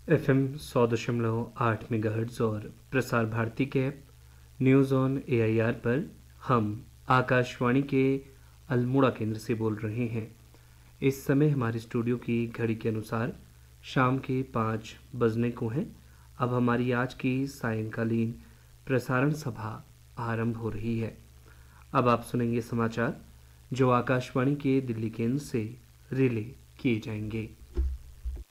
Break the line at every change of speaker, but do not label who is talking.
FM 100.8 megahertz और प्रसार भारती के app news on AIR पर हम आकाशवाणी के अल्मोड़ा केंद्र से बोल रहे हैं। इस समय हमारे स्टूडियो की घड़ी के अनुसार शाम के 5 बजने को हैं। अब हमारी आज की सायंकालीन प्रसारण सभा आरंभ हो रही है। अब आप सुनेंगे समाचार जो आकाशवाणी के दिल्ली केंद्र से रिले किए जाएंगे।